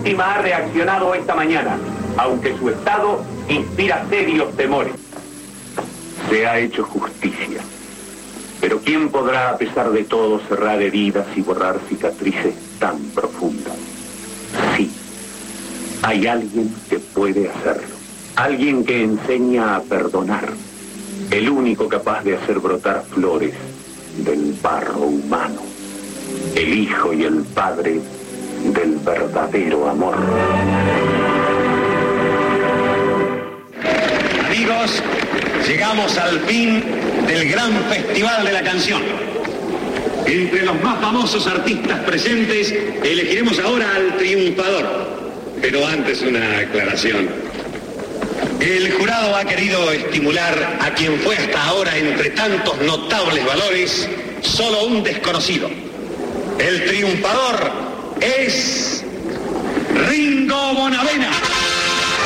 víctima ha reaccionado esta mañana, aunque su estado inspira serios temores. Se ha hecho justicia. Pero ¿quién podrá, a pesar de todo, cerrar heridas y borrar cicatrices tan profundas? Sí, hay alguien que puede hacerlo. Alguien que enseña a perdonar. El único capaz de hacer brotar flores del barro humano. El hijo y el padre del verdadero amor. Amigos, llegamos al fin del gran festival de la canción. Entre los más famosos artistas presentes, elegiremos ahora al triunfador. Pero antes una aclaración. El jurado ha querido estimular a quien fue hasta ahora, entre tantos notables valores, solo un desconocido. El triunfador es...